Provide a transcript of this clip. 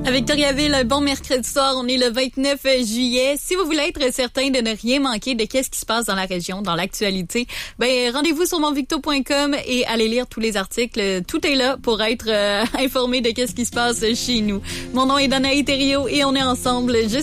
À Victoriaville, un bon mercredi soir, on est le 29 juillet. Si vous voulez être certain de ne rien manquer de qu'est-ce qui se passe dans la région, dans l'actualité, ben rendez-vous sur monvicto.com et allez lire tous les articles. Tout est là pour être informé de qu'est-ce qui se passe chez nous. Mon nom est Danaï Thériault et on est ensemble